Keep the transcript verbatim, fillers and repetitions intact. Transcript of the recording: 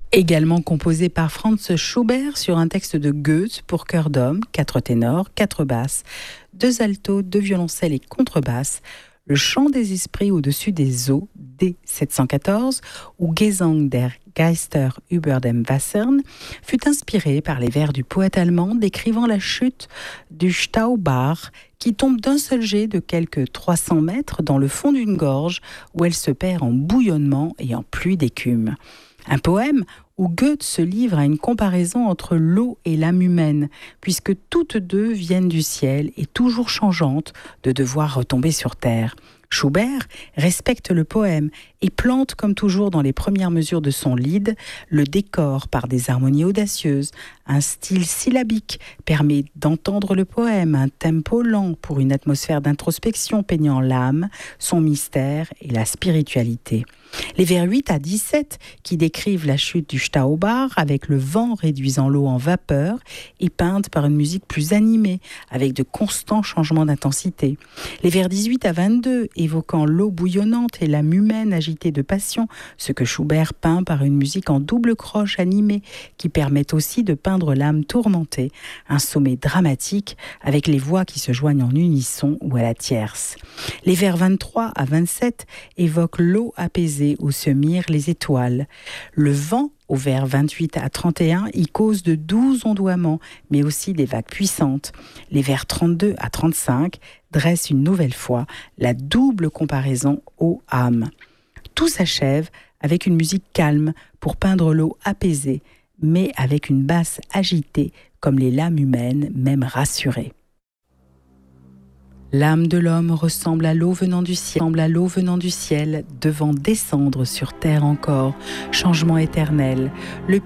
Également composé par Franz Schubert sur un texte de Goethe pour chœur d'homme, quatre ténors, quatre basses, deux altos, deux violoncelles et contrebasses, le chant des esprits au-dessus des eaux, D sept cent quatorze, ou Gesang der Geister über dem Wassern, fut inspiré par les vers du poète allemand décrivant la chute du Staubach qui tombe d'un seul jet de quelques trois cents mètres dans le fond d'une gorge où elle se perd en bouillonnement et en pluie d'écume. Un poème où Goethe se livre à une comparaison entre l'eau et l'âme humaine, puisque toutes deux viennent du ciel et toujours changeantes de devoir retomber sur terre. Schubert respecte le poème et plante, comme toujours dans les premières mesures de son Lied, le décor par des harmonies audacieuses. Un style syllabique permet d'entendre le poème, un tempo lent pour une atmosphère d'introspection peignant l'âme, son mystère et la spiritualité. Les vers huit à dix-sept, qui décrivent la chute du Staubach avec le vent réduisant l'eau en vapeur, est peinte par une musique plus animée, avec de constants changements d'intensité. Les vers dix-huit à vingt-deux, évoquant l'eau bouillonnante et l'âme humaine agitée de passion, ce que Schubert peint par une musique en double croche animée, qui permet aussi de peindre l'âme tourmentée, un sommet dramatique avec les voix qui se joignent en unisson ou à la tierce. Les vers vingt-trois à vingt-sept évoquent l'eau apaisée où se mirent les étoiles. Le vent, au vers vingt-huit à trente et un, y cause de doux ondoiements, mais aussi des vagues puissantes. Les vers trente-deux à trente-cinq dressent une nouvelle fois la double comparaison eau-âme. Tout s'achève avec une musique calme pour peindre l'eau apaisée, mais avec une basse agitée, comme les lames humaines, même rassurées. L'âme de l'homme ressemble à l'eau venant du ciel, ressemble à l'eau venant du ciel, devant descendre sur terre encore, changement éternel. Le